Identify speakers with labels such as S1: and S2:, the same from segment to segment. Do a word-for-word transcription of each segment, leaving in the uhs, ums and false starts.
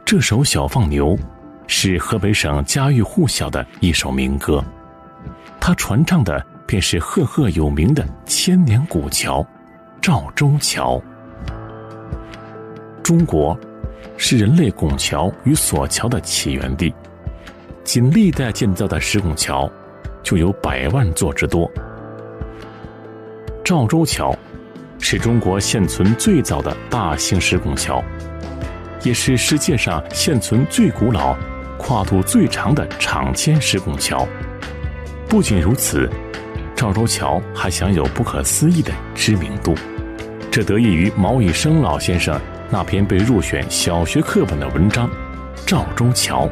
S1: 这首《小放牛》是河北省家喻户晓的一首民歌，它传唱的便是赫赫有名的千年古桥赵州桥。中国是人类拱桥与索桥的起源地，仅历代建造的石拱桥就有百万座之多。赵州桥是中国现存最早的大型石拱桥，也是世界上现存最古老、跨度最长的敞肩石拱桥。不仅如此，赵州桥还享有不可思议的知名度，这得益于毛以升老先生那篇被入选小学课本的文章《赵州桥》。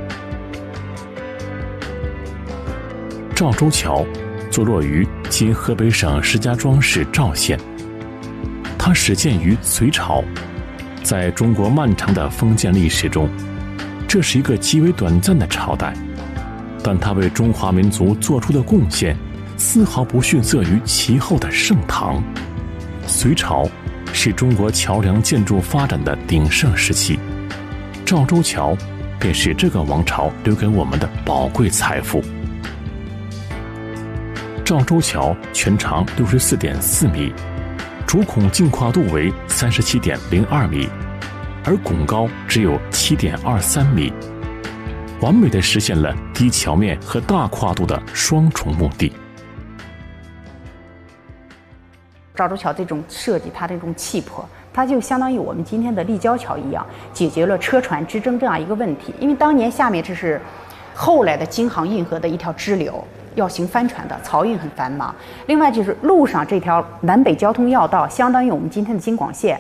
S1: 赵州桥坐落于今河北省石家庄市赵县，它始建于隋朝。在中国漫长的封建历史中，这是一个极为短暂的朝代，但它为中华民族做出的贡献丝毫不逊色于其后的盛唐。隋朝是中国桥梁建筑发展的鼎盛时期，赵州桥便是这个王朝留给我们的宝贵财富。赵州桥全长六十四点四米，主孔净跨度为三十七点零二米，而拱高只有七点二三米，完美地实现了低桥面和大跨度的双重目的。
S2: 赵州桥这种设计，它这种气魄，它就相当于我们今天的立交桥一样，解决了车船之争这样一个问题。因为当年下面这是后来的京杭运河的一条支流，要行帆船的，漕运很繁忙。另外就是路上这条南北交通要道，相当于我们今天的京广线，